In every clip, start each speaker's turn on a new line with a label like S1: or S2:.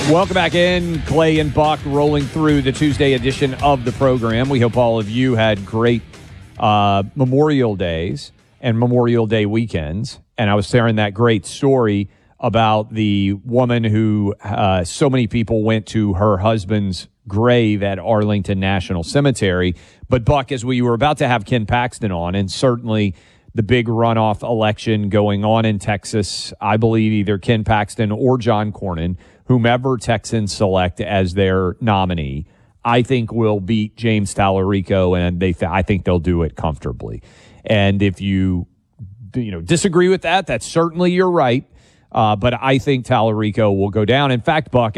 S1: Welcome back in. Clay and Buck rolling through the Tuesday edition of the program. We hope all of you had great Memorial Days and Memorial Day weekends. And I was sharing that great story about the woman who so many people went to her husband's grave at Arlington National Cemetery. But, Buck, as we were about to have Ken Paxton on, and certainly the big runoff election going on in Texas, I believe either Ken Paxton or John Cornyn, whomever Texans select as their nominee, I think will beat James Tallarico, and I think they'll do it comfortably. And if you disagree with that, that's certainly your right. But I think Tallarico will go down. In fact, Buck,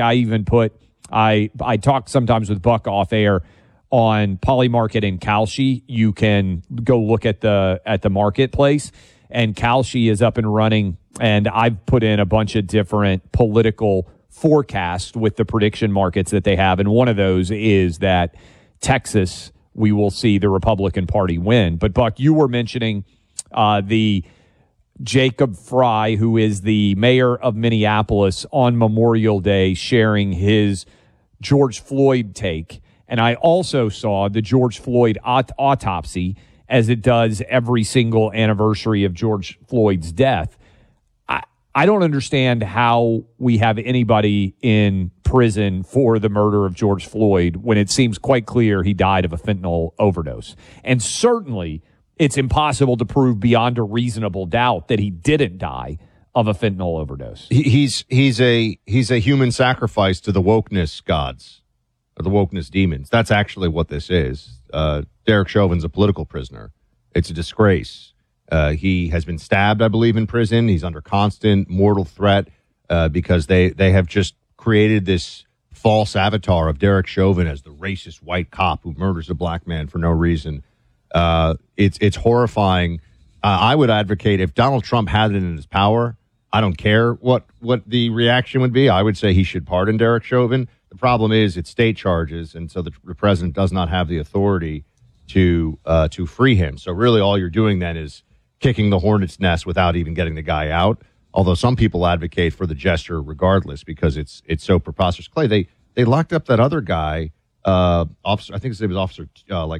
S1: I talk sometimes with Buck off air on Polymarket and Kalshi. You can go look at the marketplace, and Kalshi is up and running. And I've put in a bunch of different political forecast with the prediction markets that they have, and one of those is that Texas, we will see the Republican Party win. But, Buck, you were mentioning the Jacob Fry, who is the mayor of Minneapolis, on Memorial Day sharing his George Floyd take. And I also saw the George Floyd autopsy, as it does every single anniversary of George Floyd's death. I don't understand how we have anybody in prison for the murder of George Floyd when it seems quite clear he died of a fentanyl overdose. And certainly it's impossible to prove beyond a reasonable doubt that he didn't die of a fentanyl overdose.
S2: He's a human sacrifice to the wokeness gods, or the wokeness demons. That's actually what this is. Derek Chauvin's a political prisoner. It's a disgrace. He has been stabbed, I believe, in prison. He's under constant mortal threat because they have just created this false avatar of Derek Chauvin as the racist white cop who murders a black man for no reason. It's horrifying. I would advocate, if Donald Trump had it in his power, I don't care what the reaction would be. I would say he should pardon Derek Chauvin. The problem is it's state charges, and so the president does not have the authority to free him. So really all you're doing then is kicking the hornet's nest without even getting the guy out. Although some people advocate for the gesture regardless because it's so preposterous. Clay, they locked up that other guy, officer. I think his name was Officer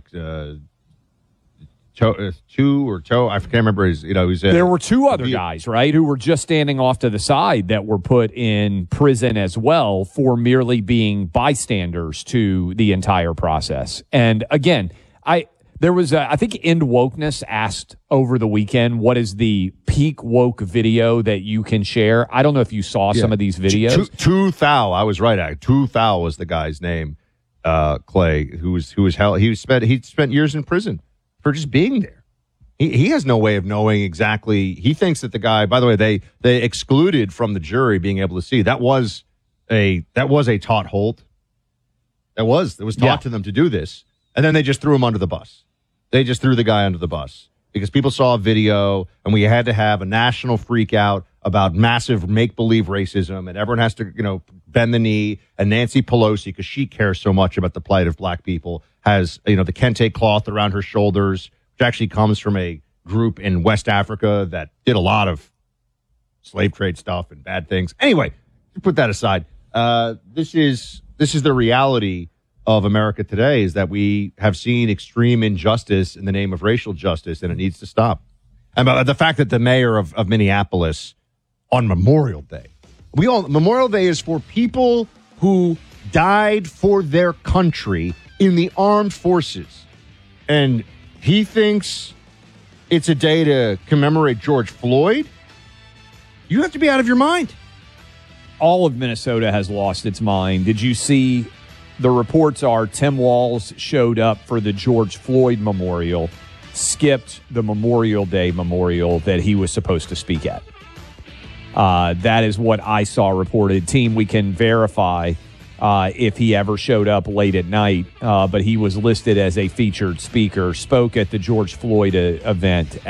S2: I can't remember his.
S1: There were two other guys, right, who were just standing off to the side that were put in prison as well for merely being bystanders to the entire process. And again, There was, I think, End Wokeness asked over the weekend, what is the peak woke video that you can share? I don't know if you saw some of these videos.
S2: Tu Thao, I was right. Tu Thao was the guy's name, Clay, who was held. He spent years in prison for just being there. He has no way of knowing exactly. He thinks that the guy. By the way, they excluded from the jury being able to see. That was a taught hold. It was taught to them to do this, and then they just threw him under the bus. They just threw the guy under the bus because people saw a video and we had to have a national freak out about massive make-believe racism, and everyone has to, bend the knee. And Nancy Pelosi, because she cares so much about the plight of black people, has, the kente cloth around her shoulders, which actually comes from a group in West Africa that did a lot of slave trade stuff and bad things. Anyway, put that aside. This is the reality of America today, is that we have seen extreme injustice in the name of racial justice, and it needs to stop. And the fact that the mayor of Minneapolis on Memorial Day, Memorial Day is for people who died for their country in the armed forces, and he thinks it's a day to commemorate George Floyd. You have to be out of your mind.
S1: All of Minnesota has lost its mind. Did you see? The reports are Tim Walz showed up for the George Floyd memorial, skipped the Memorial Day memorial that he was supposed to speak at. That is what I saw reported. Team, we can verify if he ever showed up late at night, but he was listed as a featured speaker, spoke at the George Floyd event